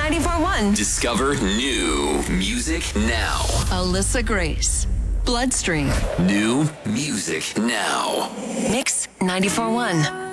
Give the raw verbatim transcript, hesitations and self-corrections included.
ninety-four point one. Discover new music now. Alyssa Grace. Bloodstream. New music now. Mix ninety-four point one.